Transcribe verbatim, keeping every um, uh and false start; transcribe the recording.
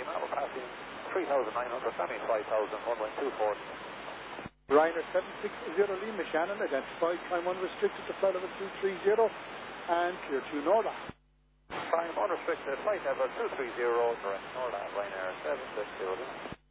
now we're passing three thousand nine hundred, coming five thousand, one point two four. Ryanair seven six zero Lima Shannon, identified, climb unrestricted to flight level two three zero, and clear to Norda. Climb unrestricted, flight level two three zero, direct Norda, Ryanair seven six zero Lima.